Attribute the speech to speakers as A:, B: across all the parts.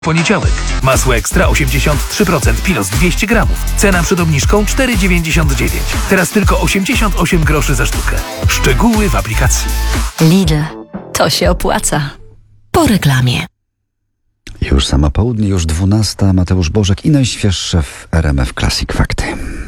A: Poniedziałek. Masło ekstra 83%, pilos 200 gramów. Cena przed obniżką 4,99. Teraz tylko 88 groszy za sztukę. Szczegóły w aplikacji.
B: Lidl. To się opłaca. Po reklamie.
C: Już sama południe, już 12. Mateusz Bożek i najświeższe w RMF Classic Fakty.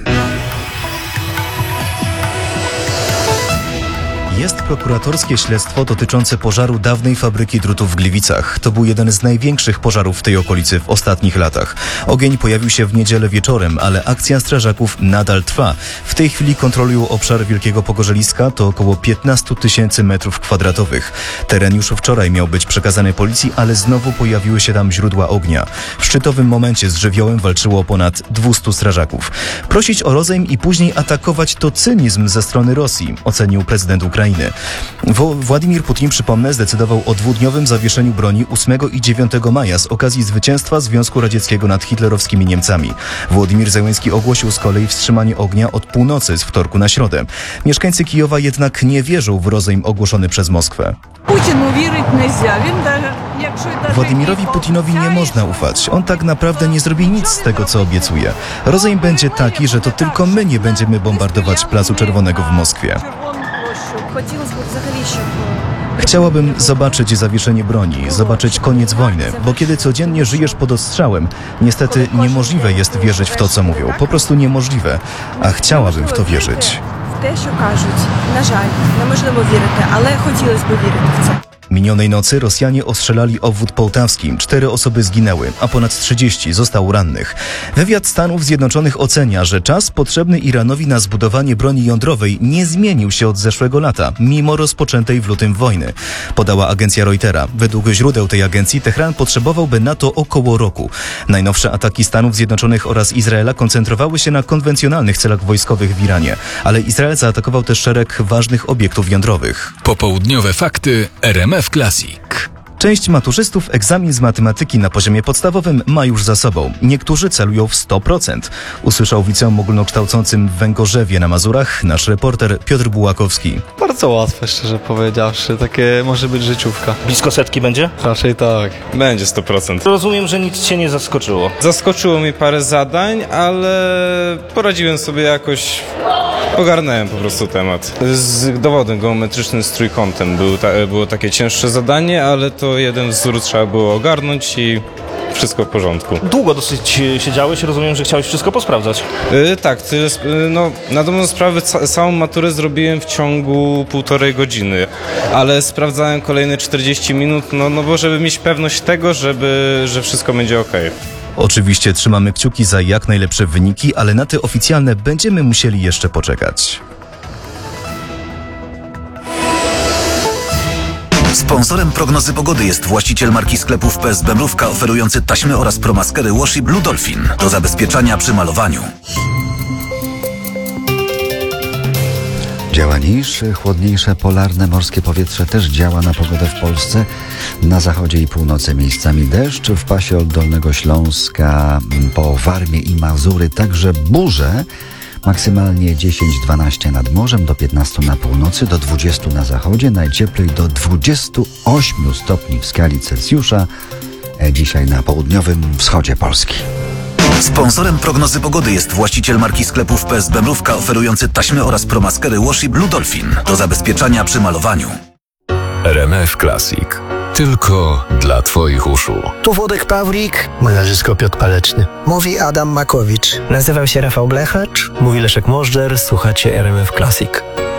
D: Jest prokuratorskie śledztwo dotyczące pożaru dawnej fabryki drutów w Gliwicach. To był jeden z największych pożarów w tej okolicy w ostatnich latach. Ogień pojawił się w niedzielę wieczorem, ale akcja strażaków nadal trwa. W tej chwili kontrolują obszar Wielkiego Pogorzeliska, to około 15 000 metrów kwadratowych. Teren już wczoraj miał być przekazany policji, ale znowu pojawiły się tam źródła ognia. W szczytowym momencie z żywiołem walczyło ponad 200 strażaków. Prosić o rozejm i później atakować to cynizm ze strony Rosji, ocenił prezydent Ukrainy. Władimir Putin, przypomnę, zdecydował o dwudniowym zawieszeniu broni 8 i 9 maja z okazji zwycięstwa Związku Radzieckiego nad hitlerowskimi Niemcami. Władimir Zełenski ogłosił z kolei wstrzymanie ognia od północy z wtorku na środę. Mieszkańcy Kijowa jednak nie wierzą w rozejm ogłoszony przez Moskwę. Władimirowi Putinowi nie można ufać. On tak naprawdę nie zrobi nic z tego, co obiecuje. Rozejm będzie taki, że to tylko my nie będziemy bombardować Placu Czerwonego w Moskwie. Chciałabym zobaczyć zawieszenie broni, zobaczyć koniec wojny, bo kiedy codziennie żyjesz pod ostrzałem, niestety niemożliwe jest wierzyć w to, co mówią. Po prostu niemożliwe, a chciałabym w to wierzyć. Minionej nocy Rosjanie ostrzelali obwód połtawski. 4 osoby zginęły, a ponad 30 zostało rannych. Wywiad Stanów Zjednoczonych ocenia, że czas potrzebny Iranowi na zbudowanie broni jądrowej nie zmienił się od zeszłego lata, mimo rozpoczętej w lutym wojny, podała agencja Reutera. Według źródeł tej agencji Teheran potrzebowałby na to około roku. Najnowsze ataki Stanów Zjednoczonych oraz Izraela koncentrowały się na konwencjonalnych celach wojskowych w Iranie, ale Izrael zaatakował też szereg ważnych obiektów jądrowych.
A: Popołudniowe fakty RMF Classic.
D: Część maturzystów egzamin z matematyki na poziomie podstawowym ma już za sobą. Niektórzy celują w 100%. Usłyszał w liceum ogólnokształcącym w Węgorzewie na Mazurach nasz reporter Piotr Bułakowski.
E: Bardzo łatwe, szczerze powiedziawszy. Takie może być życiówka.
F: Blisko setki będzie?
E: Raczej tak.
G: Będzie 100%.
F: Rozumiem, że nic cię nie zaskoczyło.
G: Zaskoczyło mnie parę zadań, ale poradziłem sobie jakoś. Ogarnąłem po prostu temat. Z dowodem geometrycznym z trójkątem było takie cięższe zadanie, ale to jeden wzór trzeba było ogarnąć i wszystko w porządku.
F: Długo dosyć siedziałeś, rozumiem, że chciałeś wszystko posprawdzać.
G: Tak, na dobrą sprawę całą maturę zrobiłem w ciągu 1,5 godziny, ale sprawdzałem kolejne 40 minut, bo żeby mieć pewność tego, że wszystko będzie okej.
D: Oczywiście trzymamy kciuki za jak najlepsze wyniki, ale na te oficjalne będziemy musieli jeszcze poczekać.
H: Sponsorem prognozy pogody jest właściciel marki sklepów PSB Mrówka oferujący taśmy oraz promaskery Washi Blue Dolphin do zabezpieczania przy malowaniu.
C: Działa niższe, chłodniejsze, polarne morskie powietrze też działa na pogodę w Polsce. Na zachodzie i północy miejscami deszcz, w pasie od Dolnego Śląska po Warmię i Mazury także burze. Maksymalnie 10-12 nad morzem, do 15 na północy, do 20 na zachodzie, najcieplej do 28 stopni w skali Celsjusza. Dzisiaj na południowym wschodzie Polski.
H: Sponsorem prognozy pogody jest właściciel marki sklepów PSB Mrówka oferujący taśmy oraz promaskery Washi Blue Dolphin do zabezpieczania przy malowaniu.
A: RMF Classic. Tylko dla twoich uszu.
I: Tu Włodek Pawlik. Moje nazwisko Piotr Paleczny. Mówi Adam Makowicz.
J: Nazywam się Rafał Blechacz.
K: Mówi Leszek Możdżer. Słuchacie RMF Classic.